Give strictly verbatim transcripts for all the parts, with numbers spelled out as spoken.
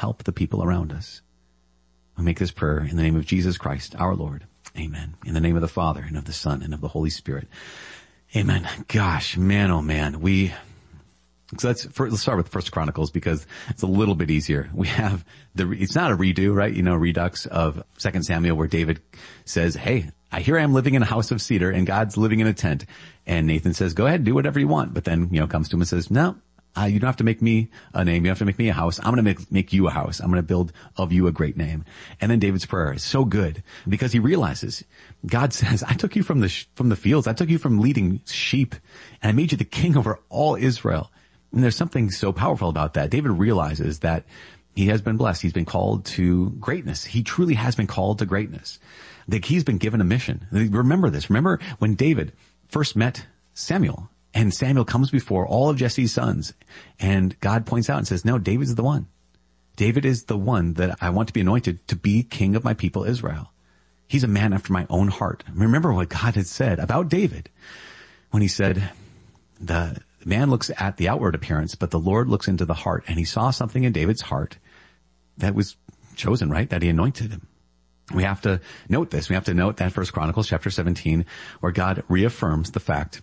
help the people around us. We make this prayer in the name of Jesus Christ, our Lord. Amen. In the name of the Father and of the Son and of the Holy Spirit. Amen. Gosh, man, oh man, we, so let's, let's start with First Chronicles because it's a little bit easier. We have the, it's not a redo, right? You know, redux of Second Samuel where David says, hey, I hear I am living in a house of cedar and God's living in a tent. And Nathan says, go ahead, do whatever you want. But then, you know, comes to him and says, no, Uh, you don't have to make me a name. You don't have to make me a house. I'm going to make, make you a house. I'm going to build of you a great name. And then David's prayer is so good because he realizes God says, I took you from the, sh- from the fields. I took you from leading sheep and I made you the king over all Israel. And there's something so powerful about that. David realizes that he has been blessed. He's been called to greatness. He truly has been called to greatness. That he's been given a mission. Remember this. Remember when David first met Samuel. And Samuel comes before all of Jesse's sons, and God points out and says, no, David's the one. David is the one that I want to be anointed to be king of my people Israel. He's a man after my own heart. Remember what God had said about David when he said, the man looks at the outward appearance, but the Lord looks into the heart. And he saw something in David's heart that was chosen, right? That he anointed him. We have to note this. We have to note that First Chronicles chapter seventeen, where God reaffirms the fact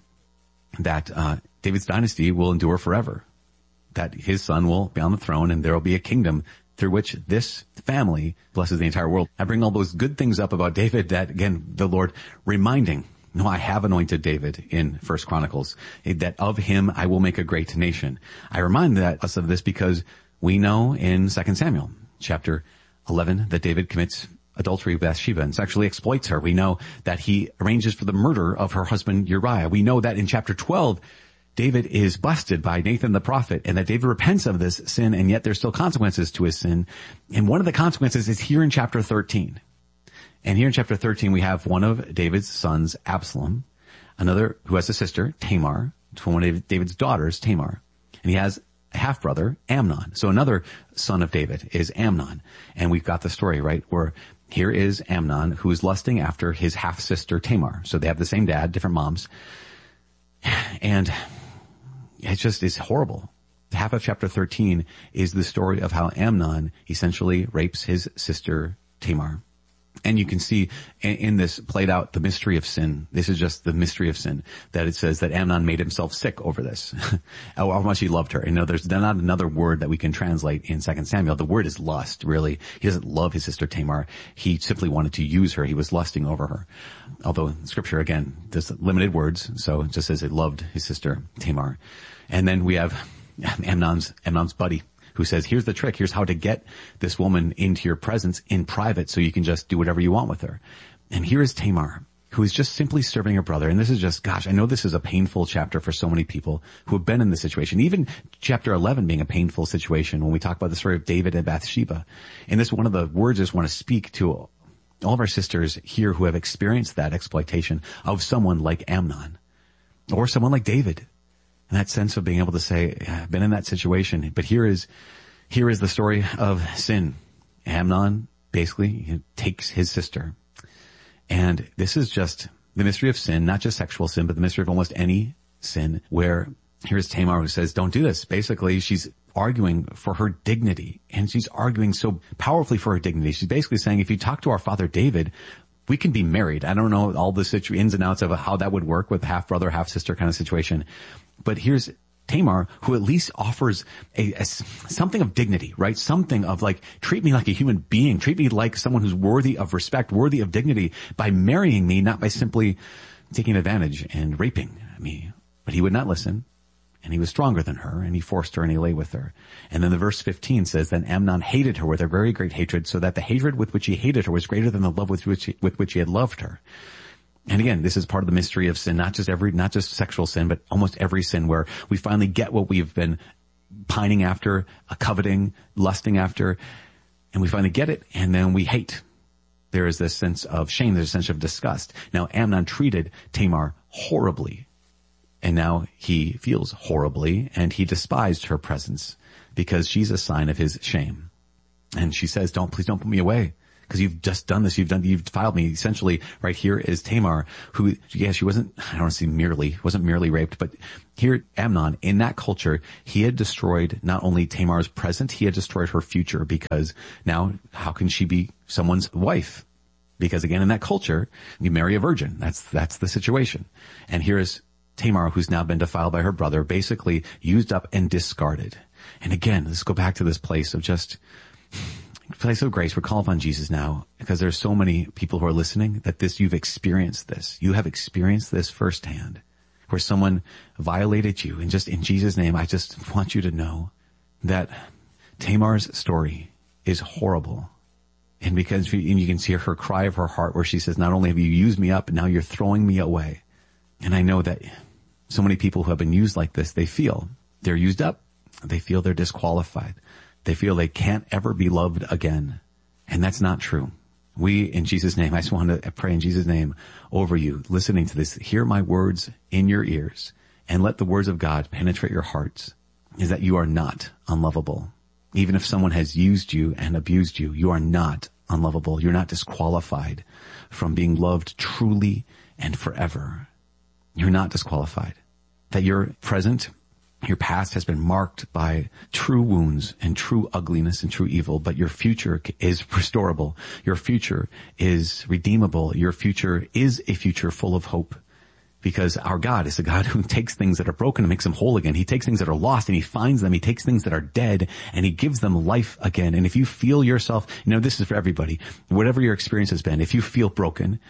that uh David's dynasty will endure forever, that his son will be on the throne and there will be a kingdom through which this family blesses the entire world. I bring all those good things up about David that, again, the Lord reminding, no, I have anointed David in First Chronicles, that of him I will make a great nation. I remind that, us of this because we know in Second Samuel chapter eleven that David commits adultery with Bathsheba and sexually exploits her. We know that he arranges for the murder of her husband Uriah. We know that in chapter twelve, David is busted by Nathan the prophet and that David repents of this sin, and yet there's still consequences to his sin. And one of the consequences is here in chapter thirteen. And here in chapter thirteen, we have one of David's sons, Absalom, another who has a sister, Tamar, one of David's daughters, Tamar. And he has a half-brother, Amnon. So another son of David is Amnon. And we've got the story, right, where here is Amnon, who is lusting after his half-sister Tamar. So they have the same dad, different moms. And it just is horrible. Half of chapter thirteen is the story of how Amnon essentially rapes his sister Tamar. And you can see in this played out the mystery of sin. This is just the mystery of sin, that it says that Amnon made himself sick over this. How much he loved her. You know, there's not another word that we can translate in Second Samuel. The word is lust, really. He doesn't love his sister Tamar. He simply wanted to use her. He was lusting over her. Although scripture, again, there's limited words, so it just says he loved his sister Tamar. And then we have Amnon's, Amnon's buddy, who says, here's the trick. Here's how to get this woman into your presence in private so you can just do whatever you want with her. And here is Tamar, who is just simply serving her brother. And this is just, gosh, I know this is a painful chapter for so many people who have been in this situation. Even chapter eleven being a painful situation when we talk about the story of David and Bathsheba. And this, one of the words I just want to speak to all of our sisters here who have experienced that exploitation of someone like Amnon or someone like David. And that sense of being able to say, I've been in that situation. But here is, here is the story of sin. Amnon basically takes his sister. And this is just the mystery of sin, not just sexual sin, but the mystery of almost any sin, where here's Tamar who says, don't do this. Basically, she's arguing for her dignity, and she's arguing so powerfully for her dignity. She's basically saying, if you talk to our father David, we can be married. I don't know all the situ- ins and outs of how that would work with half brother, half sister kind of situation. But here's Tamar, who at least offers a, a something of dignity, right? Something of like, treat me like a human being, treat me like someone who's worthy of respect, worthy of dignity by marrying me, not by simply taking advantage and raping me. But he would not listen, and he was stronger than her, and he forced her and he lay with her. And then the verse fifteen says, then Amnon hated her with a very great hatred, so that the hatred with which he hated her was greater than the love with which he, with which he had loved her. And again, this is part of the mystery of sin, not just every, not just sexual sin, but almost every sin, where we finally get what we've been pining after, uh, coveting, lusting after, and we finally get it, and then we hate. There is this sense of shame, there's a sense of disgust. Now, Amnon treated Tamar horribly, and now he feels horribly, and he despised her presence because she's a sign of his shame. And she says, don't, please don't put me away. because you've just done this. You've done, you've defiled me. Essentially, right here is Tamar, who, yeah, she wasn't, I don't want to say merely, wasn't merely raped, but here, Amnon, in that culture, he had destroyed not only Tamar's present, he had destroyed her future, because now, how can she be someone's wife? Because again, in that culture, you marry a virgin. That's, that's the situation. And here is Tamar, who's now been defiled by her brother, basically used up and discarded. And again, let's go back to this place of just, place of grace. We're calling upon Jesus now, because there's so many people who are listening that this, you've experienced this. You have experienced this firsthand, where someone violated you. And just in Jesus' name, I just want you to know that Tamar's story is horrible. And because you, and you can see her cry of her heart, where she says, not only have you used me up, but now you're throwing me away. And I know that so many people who have been used like this, they feel they're used up. They feel they're disqualified. They feel they can't ever be loved again. And that's not true. We, in Jesus' name, I just want to pray in Jesus' name over you, listening to this. Hear my words in your ears, and let the words of God penetrate your hearts, is that you are not unlovable. Even if someone has used you and abused you, you are not unlovable. You're not disqualified from being loved truly and forever. You're not disqualified. That your present, your past has been marked by true wounds and true ugliness and true evil, but your future is restorable. Your future is redeemable. Your future is a future full of hope, because our God is a God who takes things that are broken and makes them whole again. He takes things that are lost and he finds them. He takes things that are dead and he gives them life again. And if you feel yourself, you know, this is for everybody, whatever your experience has been, if you feel broken,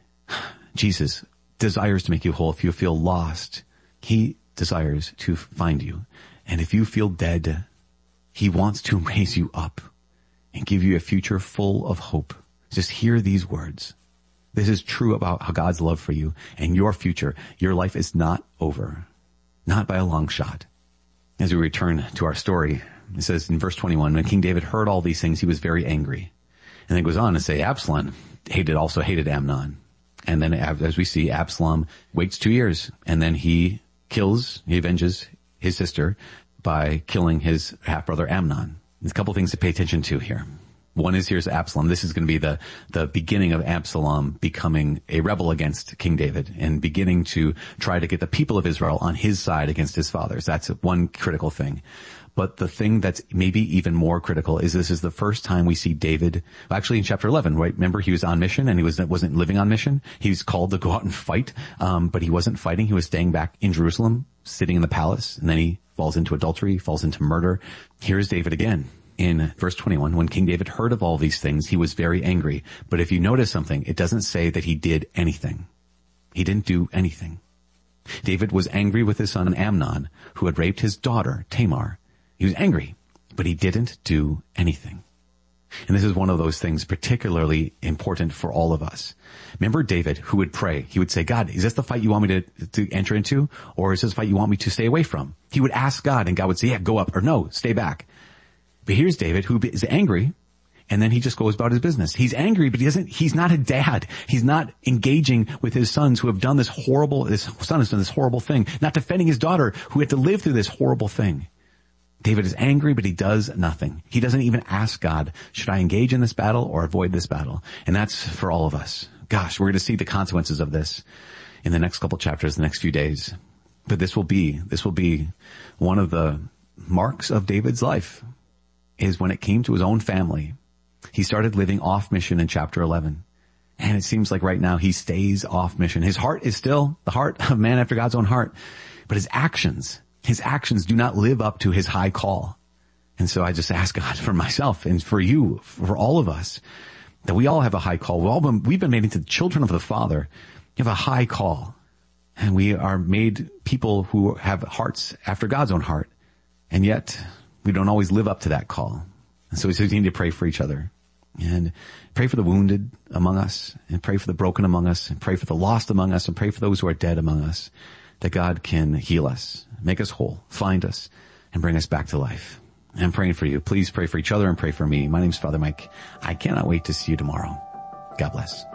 Jesus desires to make you whole. If you feel lost, he desires to find you. And if you feel dead, he wants to raise you up and give you a future full of hope. Just hear these words. This is true about how God's love for you and your future. Your life is not over, not by a long shot. As we return to our story, it says in verse twenty-one, when King David heard all these things, he was very angry. And it goes on to say Absalom hated, also hated Amnon. And then as we see, Absalom waits two years and then he kills, he avenges his sister by killing his half-brother Amnon. There's a couple things to pay attention to here. One is, here's Absalom. This is going to be the, the beginning of Absalom becoming a rebel against King David and beginning to try to get the people of Israel on his side against his fathers. That's one critical thing. But the thing that's maybe even more critical is this is the first time we see David, actually in chapter eleven, right? Remember, he was on mission and he was, wasn't living on mission. He was called to go out and fight, um, but he wasn't fighting. He was staying back in Jerusalem, sitting in the palace, and then he falls into adultery, falls into murder. Here's David again. In verse twenty-one, when King David heard of all these things, he was very angry. But if you notice something, it doesn't say that he did anything. He didn't do anything. David was angry with his son Amnon, who had raped his daughter, Tamar. He was angry, but he didn't do anything. And this is one of those things particularly important for all of us. Remember David, who would pray. He would say, God, is this the fight you want me to, to enter into? Or is this the fight you want me to stay away from? He would ask God, and God would say, yeah, go up, or no, stay back. But here's David, who is angry, and then he just goes about his business. He's angry, but he doesn't, he's not a dad. He's not engaging with his sons who have done this horrible, this son has done this horrible thing, not defending his daughter who had to live through this horrible thing. David is angry, but he does nothing. He doesn't even ask God, should I engage in this battle or avoid this battle? And that's for all of us. Gosh, we're going to see the consequences of this in the next couple chapters, the next few days. But this will be, this will be one of the marks of David's life, is when it came to his own family. He started living off mission in chapter eleven. And it seems like right now he stays off mission. His heart is still the heart of man after God's own heart, but his actions, his actions do not live up to his high call. And so I just ask God for myself and for you, for all of us, that we all have a high call. We've all been, we've been made into children of the Father. You have a high call. And we are made people who have hearts after God's own heart. And yet we don't always live up to that call. And so we need to pray for each other and pray for the wounded among us and pray for the broken among us and pray for the lost among us and pray for those who are dead among us, that God can heal us, make us whole, find us, and bring us back to life. I'm praying for you. Please pray for each other and pray for me. My name's Father Mike. I cannot wait to see you tomorrow. God bless.